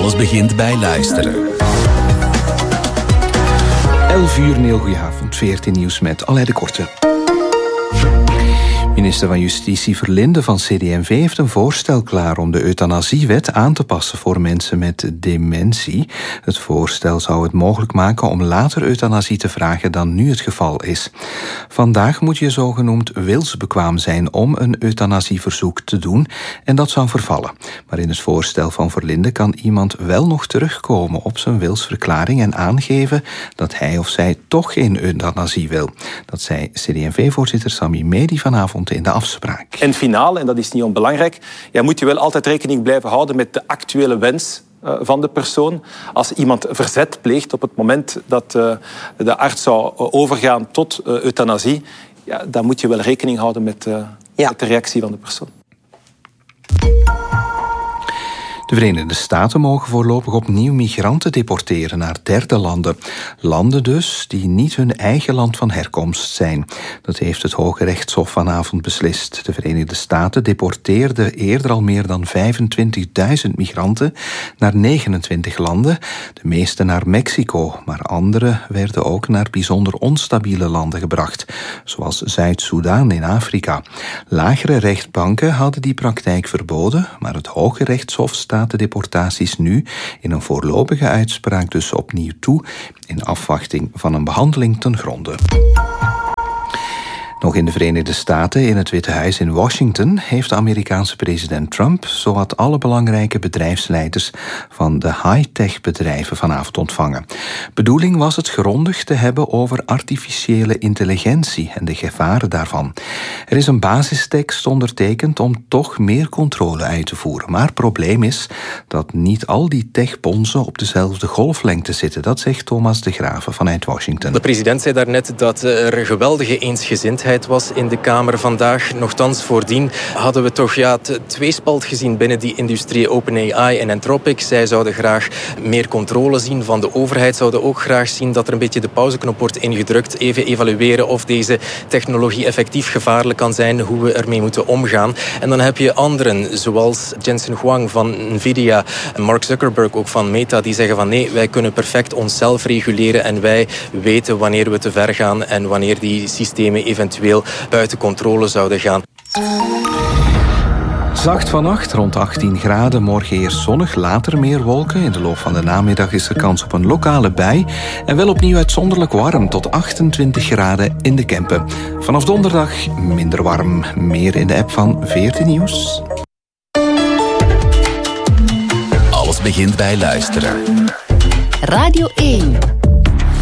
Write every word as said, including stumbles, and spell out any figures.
Alles begint bij luisteren. elf uur, een heel goedenavond. veertien nieuws met Alain de Korte. Minister van Justitie Verlinde van C D en V heeft een voorstel klaar om de euthanasiewet aan te passen voor mensen met dementie. Het voorstel zou het mogelijk maken om later euthanasie te vragen dan nu het geval is. Vandaag moet je zogenoemd wilsbekwaam zijn om een euthanasieverzoek te doen en dat zou vervallen. Maar in het voorstel van Verlinde kan iemand wel nog terugkomen op zijn wilsverklaring en aangeven dat hij of zij toch geen euthanasie wil. Dat zei C D en V-voorzitter Sami Medi vanavond in de afspraak. En finaal, en dat is niet onbelangrijk, ja, moet je wel altijd rekening blijven houden met de actuele wens uh, van de persoon. Als iemand verzet pleegt op het moment dat uh, de arts zou uh, overgaan tot uh, euthanasie, ja, dan moet je wel rekening houden met, uh, ja. met de reactie van de persoon. De Verenigde Staten mogen voorlopig opnieuw migranten deporteren naar derde landen. Landen dus die niet hun eigen land van herkomst zijn. Dat heeft het Hoge Rechtshof vanavond beslist. De Verenigde Staten deporteerden eerder al meer dan vijfentwintigduizend migranten naar negenentwintig landen. De meeste naar Mexico, maar andere werden ook naar bijzonder onstabiele landen gebracht, zoals Zuid-Soedan in Afrika. Lagere rechtbanken hadden die praktijk verboden, maar het Hoge Rechtshof staat de deportaties nu in een voorlopige uitspraak dus opnieuw toe, in afwachting van een behandeling ten gronde. Nog in de Verenigde Staten, in het Witte Huis in Washington, heeft de Amerikaanse president Trump zowat alle belangrijke bedrijfsleiders van de high-tech bedrijven vanavond ontvangen. Bedoeling was het grondig te hebben over artificiële intelligentie en de gevaren daarvan. Er is een basistekst ondertekend om toch meer controle uit te voeren. Maar het probleem is dat niet al die techbonzen op dezelfde golflengte zitten. Dat zegt Thomas de Graven vanuit Washington. De president zei daarnet dat er geweldige eensgezindheid was in de Kamer vandaag. Nochtans, voordien hadden we toch ja, het tweespalt gezien binnen die industrie. OpenAI en Anthropic. Zij zouden graag meer controle zien van de overheid. Zouden ook graag zien dat er een beetje de pauzeknop wordt ingedrukt. Even evalueren of deze technologie effectief gevaarlijk kan zijn. Hoe we ermee moeten omgaan. En dan heb je anderen, zoals Jensen Huang van Nvidia. En Mark Zuckerberg ook van Meta. Die zeggen van nee, wij kunnen perfect onszelf reguleren. En wij weten wanneer we te ver gaan. En wanneer die systemen eventueel buiten controle zouden gaan. Zacht vannacht, rond achttien graden. Morgen eerst zonnig, later meer wolken. In de loop van de namiddag is er kans op een lokale bui. En wel opnieuw uitzonderlijk warm, tot achtentwintig graden in de Kempen. Vanaf donderdag minder warm. Meer in de app van veertien Nieuws. Alles begint bij luisteren. Radio één.